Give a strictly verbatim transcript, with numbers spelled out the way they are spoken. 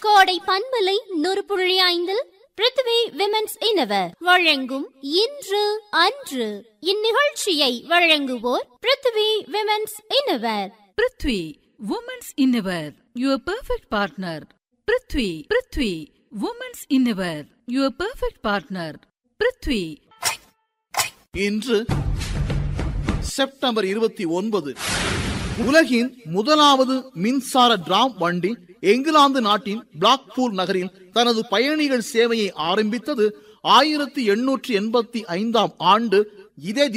கோடை பண்பலை நூறு புள்ளி ஐந்தில் பிருத்வி விமென்ஸ் இன்னவர் வழங்கும் இன்று அன்று. இந்நிகழ்ச்சியை வழங்குவோர் Prithvi women's இன்னவர். Prithvi women's இன்னவர், your perfect partner. Prithvi Prithvi women's இன்னவர், your perfect partner. Prithvi. இன்று செப்டம்பர் இருபத்தி ஒன்பது. உலகின் முதலாவது மின்சார டிராம் வண்டி இங்கிலாந்து நாட்டின் பிளாக்பூல் நகரில் தனது பயணிகள் சேவையை ஆரம்பித்தது ஆயிரத்தி எண்ணூற்றி எண்பத்தி ஐந்தாம் ஆண்டு. இதே